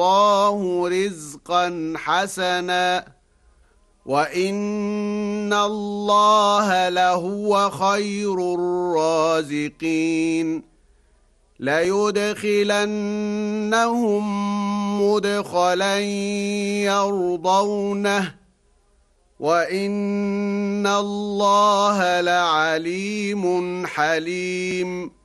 الله رزقا حسنا وإن الله لهو خير الرازقين ليدخلنهم مدخلا يرضونه وإن الله لعليم حليم